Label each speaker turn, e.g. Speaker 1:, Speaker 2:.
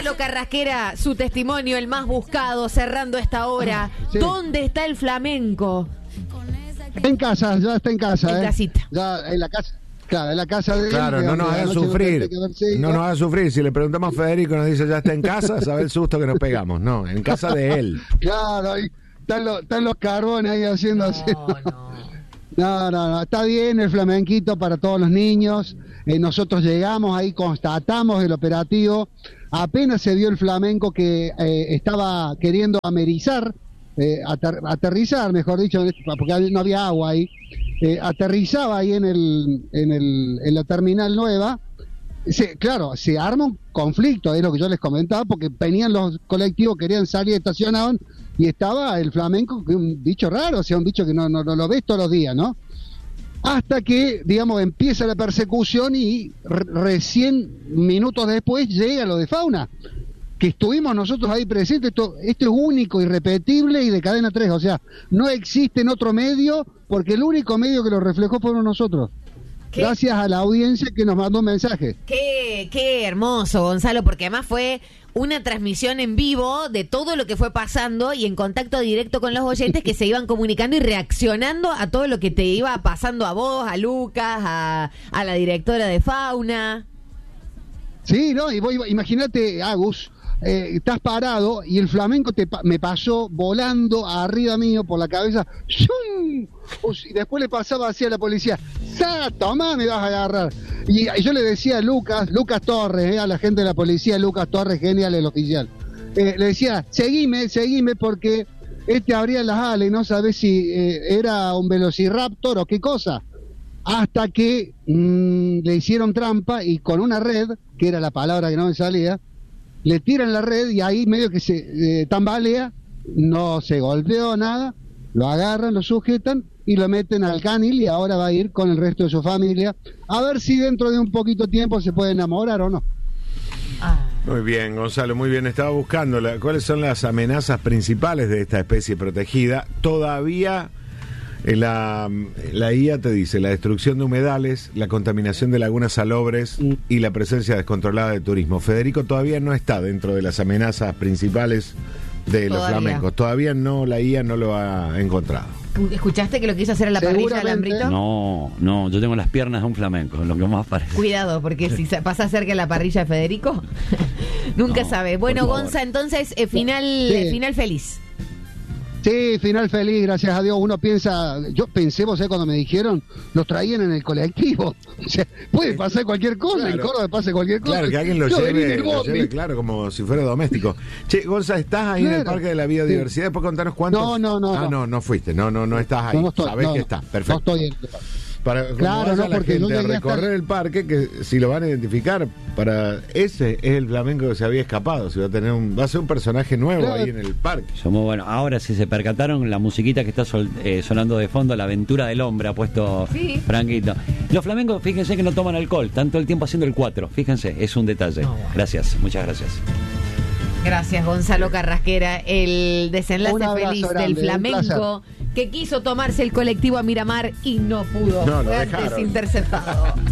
Speaker 1: Gonzalo Carrasquera, su testimonio, el más buscado, cerrando esta hora. Sí. ¿Dónde está el flamenco?
Speaker 2: En casa, ya está en casa.
Speaker 1: En casita.
Speaker 2: Ya en la casa. Claro, en la casa de él.
Speaker 3: Claro, no nos haga sufrir. No nos haga sufrir. Si le preguntamos a Federico, nos dice ya está en casa, sabe el susto que nos pegamos. No, en casa de él.
Speaker 2: Claro, ahí están los carbones ahí haciendo. No, está bien el flamenquito para todos los niños. Nosotros llegamos ahí, constatamos el operativo. Apenas se vio el flamenco que estaba queriendo amerizar, aterrizar, mejor dicho, porque no había agua ahí. Aterrizaba ahí en la terminal nueva. Claro, se arma un conflicto, es lo que yo les comentaba, porque venían los colectivos, querían salir, estacionaban, y estaba el flamenco, que es un bicho raro, o sea, un bicho que no lo ves todos los días, ¿no? Hasta que, digamos, empieza la persecución y recién minutos después llega lo de Fauna, que estuvimos nosotros ahí presentes. Esto es único, irrepetible y de cadena 3, o sea, no existe en otro medio, porque el único medio que lo reflejó fueron nosotros. Gracias a la audiencia que nos mandó un mensaje.
Speaker 1: Qué hermoso, Gonzalo, porque además fue una transmisión en vivo de todo lo que fue pasando y en contacto directo con los oyentes que se iban comunicando y reaccionando a todo lo que te iba pasando a vos, a Lucas, a la directora de Fauna.
Speaker 2: Sí, no, y imagínate, Agus, estás parado y el flamenco me pasó volando arriba mío por la cabeza. ¡Shum! Y después le pasaba así a la policía. Toma, me vas a agarrar. Y yo le decía a Lucas Torres, a la gente de la policía, Lucas Torres, genial el oficial. Le decía, seguime porque abría las alas y no sabés si era un velociraptor o qué cosa. Hasta que le hicieron trampa y con una red, que era la palabra que no me salía, le tiran la red y ahí medio que se tambalea, no se golpeó nada, lo agarran, lo sujetan y lo meten al canil y ahora va a ir con el resto de su familia a ver si dentro de un poquito tiempo se puede enamorar o no.
Speaker 3: Muy bien, Gonzalo, muy bien. Estaba buscando cuáles son las amenazas principales de esta especie protegida. Todavía la IA te dice la destrucción de humedales, la contaminación de lagunas salobres y la presencia descontrolada de turismo. Federico todavía no está dentro de las amenazas principales de los flamencos. Todavía no, la IA no lo ha encontrado.
Speaker 1: ¿Escuchaste que lo quiso hacer a la parrilla del Lambrito?
Speaker 4: No, yo tengo las piernas de un flamenco, lo que más parece.
Speaker 1: Cuidado, porque si pasa cerca de la parrilla de Federico, nunca sabe. Bueno, Gonza, entonces, final feliz.
Speaker 2: Sí, final feliz, gracias a Dios. Uno piensa, yo pensé, vos sabés, cuando me dijeron, los traían en el colectivo. O sea, puede pasar cualquier cosa, claro. En Córdoba pasa cualquier cosa.
Speaker 3: Claro, que alguien lo lleve, claro, como si fuera doméstico. Che, Gonza, ¿estás ahí en el Parque de la Biodiversidad? ¿Puedes contarnos cuántos? No fuiste, no estás ahí. Sabés que estás, perfecto.
Speaker 2: No estoy en el parque.
Speaker 3: Claro, no, porque no recorrer el parque, que si lo van a identificar, ese es el flamenco que se había escapado. Si va a ser un personaje nuevo ahí en el parque.
Speaker 4: Somos bueno. Ahora, si se percataron, la musiquita que está sonando de fondo, La Aventura del Hombre, ha puesto Franquito. Los flamencos, fíjense que no toman alcohol, están todo el tiempo haciendo el 4. Fíjense, es un detalle. Gracias, muchas gracias.
Speaker 1: Gracias, Gonzalo Carrasquera. El desenlace feliz del flamenco que quiso tomarse el colectivo a Miramar y no pudo.
Speaker 3: Lo dejaron.
Speaker 1: Interceptado.